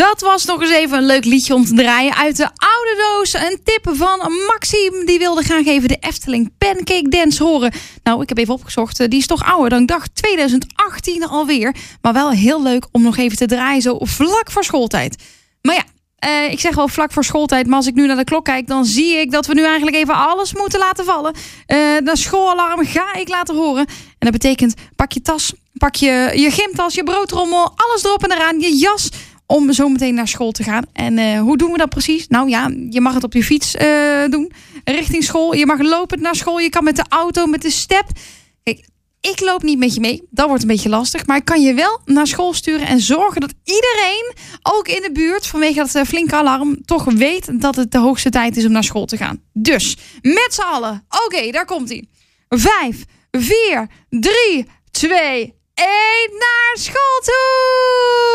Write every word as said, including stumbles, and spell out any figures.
Dat was nog eens even een leuk liedje om te draaien uit de oude doos. Een tip van Maxime, die wilde graag even de Efteling Pancake Dance horen. Nou, ik heb even opgezocht, die is toch ouder dan ik dacht, twintig achttien alweer. Maar wel heel leuk om nog even te draaien, zo vlak voor schooltijd. Maar ja, Uh, ik zeg wel vlak voor schooltijd, maar als ik nu naar de klok kijk, dan zie ik dat we nu eigenlijk even alles moeten laten vallen. Uh, de schoolalarm ga ik laten horen. En dat betekent, pak je tas, pak je, je gymtas, je broodrommel, alles erop en eraan, je jas, om zo meteen naar school te gaan. En uh, hoe doen we dat precies? Nou ja, je mag het op je fiets uh, doen, richting school. Je mag lopend naar school, je kan met de auto, met de step. Kijk, ik loop niet met je mee, dat wordt een beetje lastig. Maar ik kan je wel naar school sturen en zorgen dat iedereen, ook in de buurt, vanwege dat uh, flinke alarm, toch weet dat het de hoogste tijd is om naar school te gaan. Dus, met z'n allen. Oké, okay, daar komt ie. Vijf, vier, drie, twee, één, naar school toe!